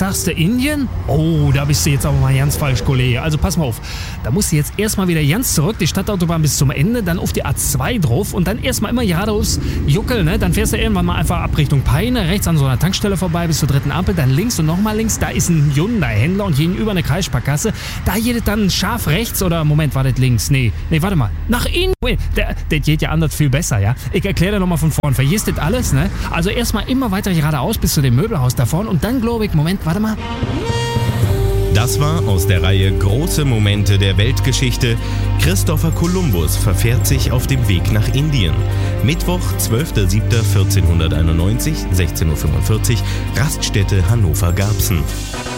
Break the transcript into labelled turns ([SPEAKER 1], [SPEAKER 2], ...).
[SPEAKER 1] sagst du Indien? Oh, da bist du jetzt aber mal ganz falsch, Kollege. Also pass mal auf, da musst du jetzt erstmal wieder ganz zurück, die Stadtautobahn bis zum Ende, dann auf die A2 drauf und dann erstmal immer geradeaus Juckel, ne? Dann fährst du irgendwann mal einfach ab Richtung Peine, rechts an so einer Tankstelle vorbei bis zur dritten Ampel, dann links und nochmal links, da ist ein Hyundai-Händler und gegenüber eine Kreissparkasse. Da geht dann scharf rechts oder, Moment, war das links? Nee, warte mal, nach Indien. Das geht ja anders viel besser, ja? Ich erkläre dir nochmal von vorn, vergisst das alles, ne? Also erstmal immer weiter geradeaus bis zu dem Möbelhaus da vorne und dann glaube ich, Moment, warte mal.
[SPEAKER 2] Das war aus der Reihe Große Momente der Weltgeschichte. Christopher Columbus verfährt sich auf dem Weg nach Indien. Mittwoch, 12.07.1491, 16:45 Uhr, Raststätte Hannover-Garbsen.